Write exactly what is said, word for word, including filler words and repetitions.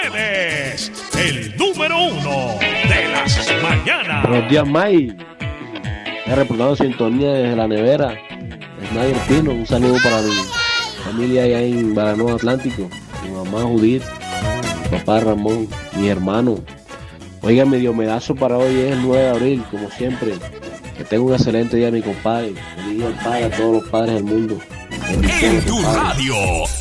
Es el número uno de las mañanas. Buenos días, May. He reportado sintonía desde la nevera. Snyder Pino, un saludo para mi familia allá en Baranoa Atlántico. Mi mamá Judith, mi papá Ramón, mi hermano. Oiga, mi diomedazo para hoy es el nueve de abril, como siempre. Que tenga un excelente día, mi compadre. Feliz día al padre a todos los padres del mundo. En tu radio,